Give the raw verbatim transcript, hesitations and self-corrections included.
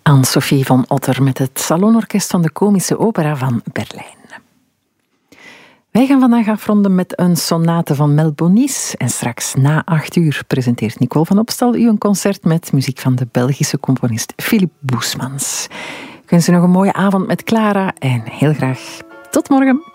Anne-Sophie van Otter met het Salonorkest van de Komische Opera van Berlijn. Wij gaan vandaag afronden met een sonate van Mel Bonis. En straks na acht uur presenteert Nicole van Opstal u een concert met muziek van de Belgische componist Philippe Boesmans. Ik wens u nog een mooie avond met Clara en heel graag tot morgen.